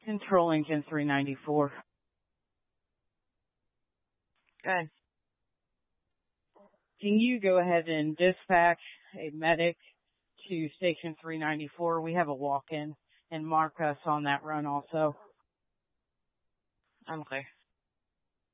Control Lincoln 394. Good. Can you go ahead and dispatch a medic to station 394? We have a walk-in, and mark us on that run also. I'm clear.